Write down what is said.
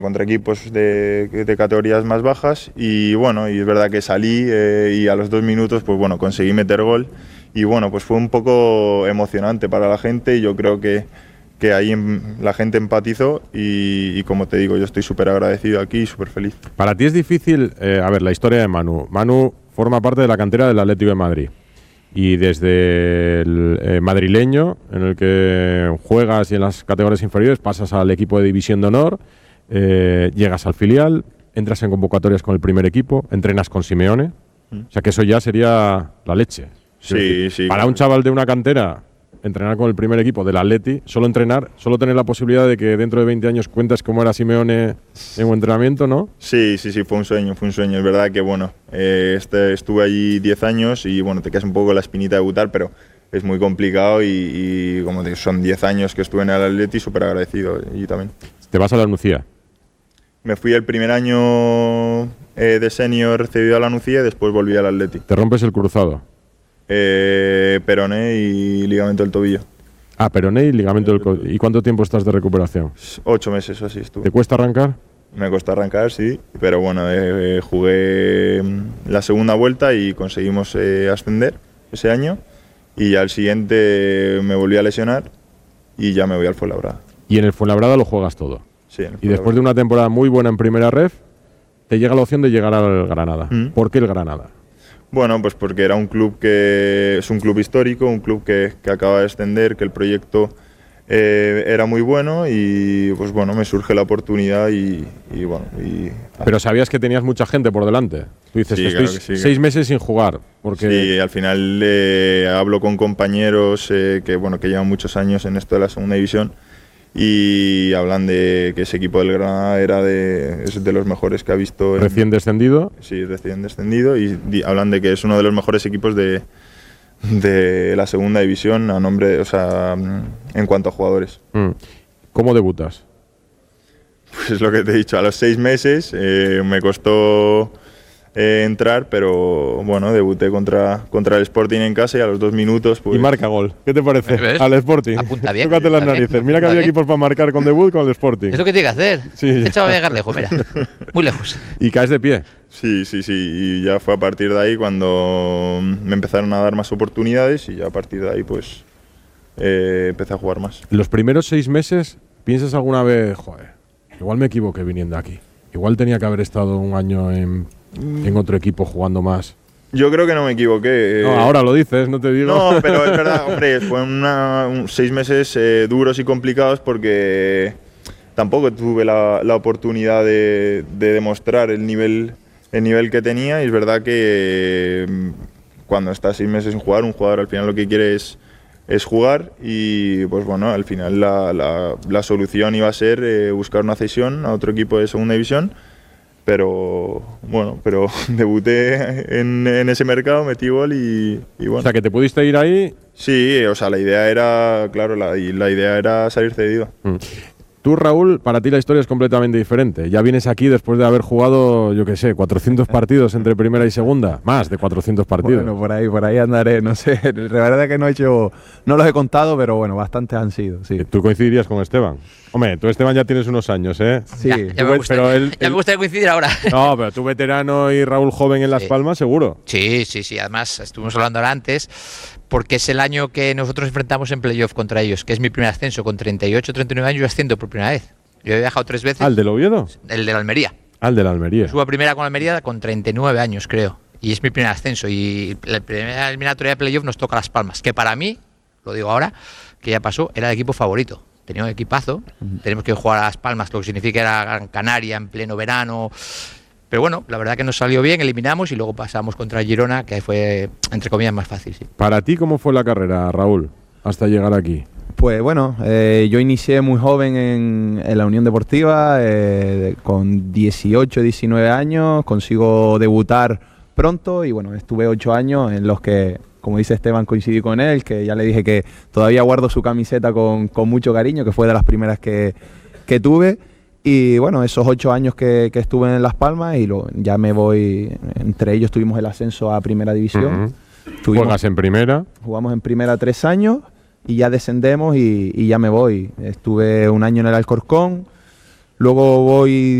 contra equipos de categorías más bajas y bueno, y es verdad que salí y a los 2 minutos pues bueno, conseguí meter gol y bueno, pues fue un poco emocionante para la gente y yo creo que ahí la gente empatizó y como te digo, yo estoy súper agradecido aquí y súper feliz. Para ti es difícil, a ver, la historia de Manu. Manu forma parte de la cantera del Atlético de Madrid. Y desde el madrileño, en el que juegas y en las categorías inferiores, pasas al equipo de División de Honor, llegas al filial, entras en convocatorias con el primer equipo, entrenas con Simeone. O sea que eso ya sería la leche. Sí, sí. Para un chaval de una cantera, entrenar con el primer equipo del Atleti, solo tener la posibilidad de que dentro de 20 años cuentas cómo era Simeone en un entrenamiento, ¿no? Sí, fue un sueño. Es verdad que, bueno, estuve allí 10 años y, bueno, te quedas un poco la espinita de debutar, pero es muy complicado y como te digo, son 10 años que estuve en el Atleti, súper agradecido y también. ¿Te vas a la Nucía? Me fui el primer año de senior cedido a la Nucía y después volví al Atleti. ¿Te rompes el cruzado? Peroné y ligamento del tobillo. Ah, peroné y ligamento del tobillo. ¿Y cuánto tiempo estás de recuperación? 8 meses o así estuve. ¿Te cuesta arrancar? Me costó arrancar, sí, pero bueno, jugué la segunda vuelta y conseguimos ascender ese año y al siguiente me volví a lesionar y ya me voy al Fuenlabrada. Y en el Fuenlabrada lo juegas todo. Sí. Y después de una temporada muy buena en primera ref, te llega la opción de llegar al Granada. ¿Por qué el Granada? Bueno, pues porque era un club que es un club histórico, un club que acaba de ascender, que el proyecto era muy bueno y pues bueno, me surge la oportunidad y bueno. Pero sabías que tenías mucha gente por delante. Tú dices, sí, estoy claro que sí, 6 meses sin jugar. Porque sí, al final hablo con compañeros que llevan muchos años en esto de la segunda división y hablan de que ese equipo del Granada es de los mejores que ha visto. ¿Recién descendido? Sí, recién descendido y hablan de que es uno de los mejores equipos de la segunda división en cuanto a jugadores. ¿Cómo debutas? Pues lo que te he dicho, a los 6 meses me costó entrar, pero bueno, debuté contra el Sporting en casa y a los 2 minutos pues… Y marca gol. ¿Qué te parece? Al Sporting. Apunta bien. Tócate las narices. Mira que había equipos para marcar con debut con el Sporting. Es lo que tiene que hacer. Sí. Este chaval va a llegar lejos, mira. Muy lejos. Y caes de pie. Sí. Y ya fue a partir de ahí cuando me empezaron a dar más oportunidades y ya a partir de ahí pues empecé a jugar más. Los primeros 6 meses, ¿piensas alguna vez, joder, igual me equivoqué viniendo aquí? Igual tenía que haber estado un año en otro equipo jugando más. Yo creo que no me equivoqué. No, ahora lo dices, no te digo. No, pero es verdad, hombre, fue 6 meses duros y complicados porque tampoco tuve la oportunidad de demostrar el nivel que tenía y es verdad que cuando estás 6 meses sin jugar, un jugador al final lo que quiere es jugar y pues bueno, al final la solución iba a ser buscar una cesión a otro equipo de segunda división. Pero debuté en ese mercado, metí gol y bueno. O sea, que te pudiste ir ahí. Sí, o sea, la idea era, claro, la idea era salir cedido. Tú, Raúl, para ti la historia es completamente diferente. Ya vienes aquí después de haber jugado, yo qué sé, 400 partidos entre primera y segunda. Más de 400 partidos. Bueno, por ahí andaré, no sé. La verdad es que no los he contado, pero bueno, bastantes han sido, sí. ¿Tú coincidirías con Esteban? Hombre, tú, Esteban, ya tienes unos años, ¿eh? Sí. Ya me gustaría coincidir ahora. No, pero tú veterano y Raúl joven en Las Palmas, seguro. Sí. Además, estuvimos hablando ahora antes, porque es el año que nosotros enfrentamos en playoff contra ellos, que es mi primer ascenso. Con 38, 39 años yo asciendo por primera vez. Yo he viajado 3 veces. ¿Al del Oviedo? El de la Almería. Al de la Almería. Subo a primera con Almería con 39 años, creo. Y es mi primer ascenso. Y la primera eliminatoria de playoff nos toca Las Palmas, que para mí, lo digo ahora, que ya pasó, era el equipo favorito. Tenía un equipazo. Tenemos que jugar a Las Palmas, lo que significa era Gran Canaria en pleno verano. Pero bueno, la verdad que nos salió bien, eliminamos y luego pasamos contra Girona, que fue, entre comillas, más fácil. Sí. ¿Para ti cómo fue la carrera, Raúl, hasta llegar aquí? Pues bueno, yo inicié muy joven en la Unión Deportiva, con 18, 19 años, consigo debutar pronto y bueno, estuve 8 años en los que, como dice Esteban, coincidí con él, que ya le dije que todavía guardo su camiseta con mucho cariño, que fue de las primeras que tuve. Y bueno, esos 8 años que estuve en Las Palmas y ya me voy, entre ellos tuvimos el ascenso a Primera División. ¿Juegas en Primera? Jugamos en Primera 3 años y ya descendemos y ya me voy. Estuve un año en el Alcorcón, luego voy